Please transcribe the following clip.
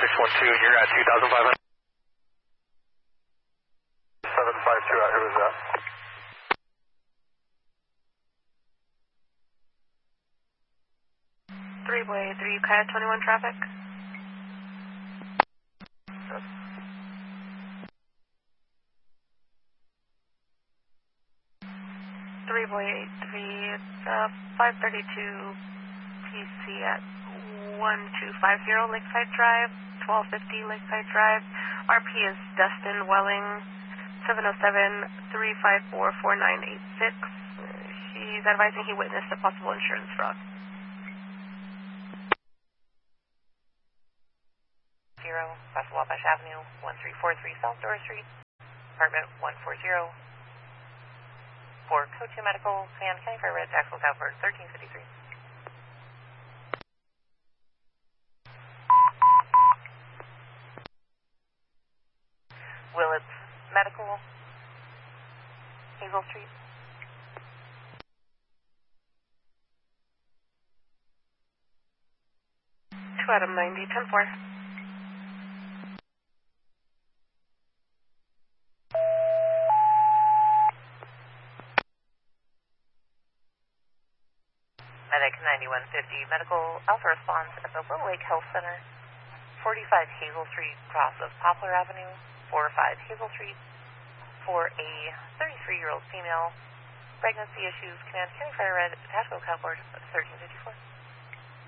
612, you're at 2,500. 752 out here, was that? Three-way, 3 Kaya 21 traffic. Three-way, 83, 532 PC at 1250 Lakeside Drive, 1250 Lakeside Drive. RP is Dustin Welling, 707-354-4986. He's advising he witnessed a possible insurance fraud. 0, West Wabash Avenue, 1343 South Door Street, apartment 140. For Code 2 Medical, Command County Fire Red, Jacksonville, California, 1353. Willits Medical, Hazel Street. 2 Adam 90, 10-4. Medic 9150, Medical Alpha Response at the Little Lake Health Center, 45 Hazel Street, cross of Poplar Avenue, 45 Hazel Street, for a 33-year-old female, pregnancy issues, Command County Fire Red, Tashkent, California, 1354.